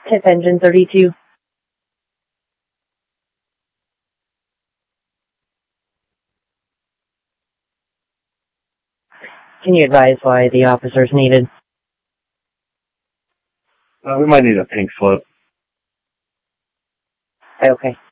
Tip engine 32. Can you advise why the officer's needed? We might need a pink slip. Okay.